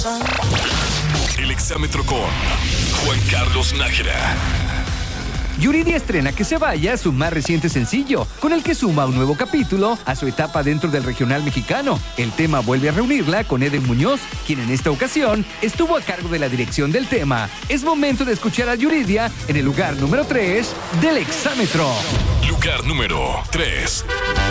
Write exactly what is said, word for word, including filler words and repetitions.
El exámetro con Juan Carlos Nájera. Yuridia estrena Que se vaya, su más reciente sencillo, con el que suma un nuevo capítulo a su etapa dentro del regional mexicano. El tema vuelve a reunirla con Eden Muñoz, quien en esta ocasión estuvo a cargo de la dirección del tema. Es momento de escuchar a Yuridia en el lugar número tres del exámetro. Lugar número tres.